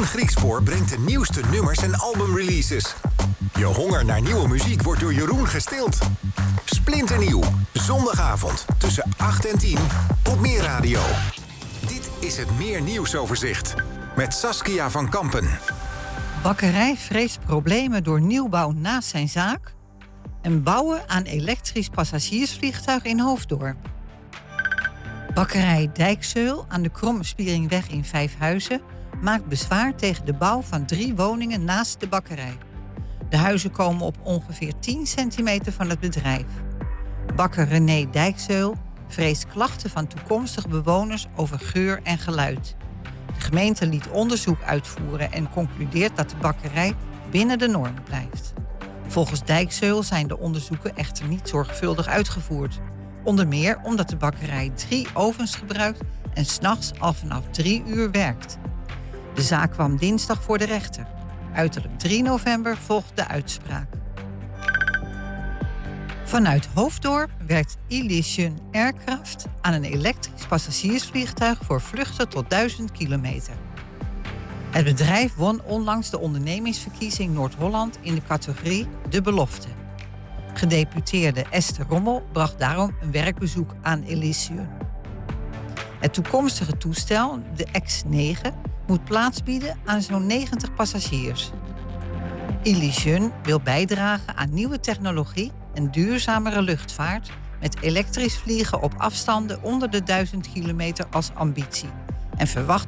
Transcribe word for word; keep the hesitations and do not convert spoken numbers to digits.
Griekspoor brengt de nieuwste nummers en albumreleases. Je honger naar nieuwe muziek wordt door Jeroen gestild. Splinternieuw, zondagavond tussen acht en tien op Meer Radio. Dit is het Meer Nieuwsoverzicht met Saskia van Kampen. Bakkerij vreest problemen door nieuwbouw naast zijn zaak. En bouwen aan elektrisch passagiersvliegtuig in Hoofddorp. Bakkerij Dijkzeul aan de Krommespierinkweg in Vijfhuizen maakt bezwaar tegen de bouw van drie woningen naast de bakkerij. De huizen komen op ongeveer tien centimeter van het bedrijf. Bakker René Dijkzeul vreest klachten van toekomstige bewoners over geur en geluid. De gemeente liet onderzoek uitvoeren en concludeert dat de bakkerij binnen de norm blijft. Volgens Dijkzeul zijn de onderzoeken echter niet zorgvuldig uitgevoerd. Onder meer omdat de bakkerij drie ovens gebruikt en 's nachts al vanaf drie uur werkt. De zaak kwam dinsdag voor de rechter. Uiterlijk drie november volgt de uitspraak. Vanuit Hoofddorp werkt Elysian Aircraft aan een elektrisch passagiersvliegtuig voor vluchten tot duizend kilometer. Het bedrijf won onlangs de ondernemingsverkiezing Noord-Holland in de categorie De Belofte. Gedeputeerde Esther Rommel bracht daarom een werkbezoek aan Elysian. Het toekomstige toestel, de X negen, moet plaats bieden aan zo'n negentig passagiers. Elysian wil bijdragen aan nieuwe technologie en duurzamere luchtvaart met elektrisch vliegen op afstanden onder de duizend kilometer als ambitie en verwacht